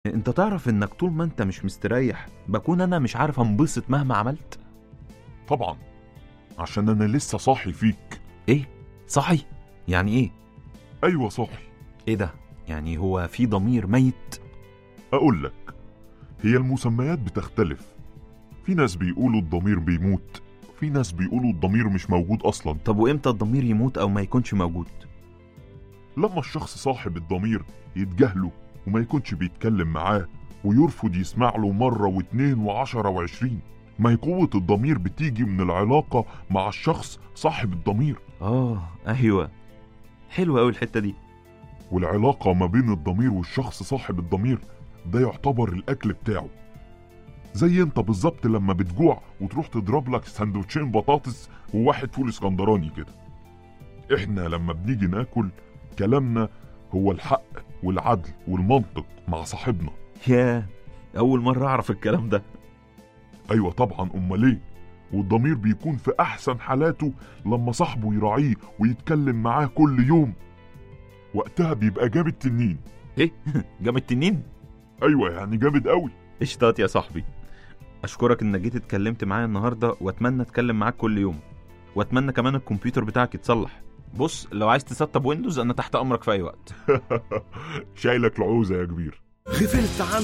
انت تعرف انك طول ما انت مش مستريح بكون انا مش عارف انبسط مهما عملت. طبعا، عشان انا لسه صاحي فيك. ايه؟ صحي؟ يعني ايه؟ ايوه صاحي. ايه ده؟ يعني هو في ضمير ميت؟ اقول لك، هي المسميات بتختلف. في ناس بيقولوا الضمير بيموت، في ناس بيقولوا الضمير مش موجود اصلا. طب وامتى الضمير يموت او ما يكونش موجود؟ لما الشخص صاحب الضمير يتجاهله وما يكونش بيتكلم معاه ويرفض يسمع له مرة واتنين وعشرة وعشرين. ما هي قوة الضمير بتيجي من العلاقة مع الشخص صاحب الضمير. ايوه، حلوة اوي الحتة دي. والعلاقة ما بين الضمير والشخص صاحب الضمير ده يعتبر الأكل بتاعه. زي انت بالظبط لما بتجوع وتروح تضرب لك سندوتشين بطاطس وواحد فول اسكندراني كده. احنا لما بنيجي ناكل كلامنا هو الحق والعدل والمنطق مع صاحبنا. ياه، اول مرة اعرف الكلام ده. ايوه طبعا، امال ايه؟ والضمير بيكون في احسن حالاته لما صاحبه يراعيه ويتكلم معاه كل يوم. وقتها بيبقى جامد تنين. ايه؟ جامد تنين؟ ايوه يعني جامد قوي. اشتات يا صاحبي. اشكرك انك جيت اتكلمت معايا النهاردة، واتمنى اتكلم معاك كل يوم، واتمنى كمان الكمبيوتر بتاعك يتصلح. بص، لو عايز تسطب ويندوز انا تحت امرك في اي وقت. شايلك العوزة يا كبير. غفلت عن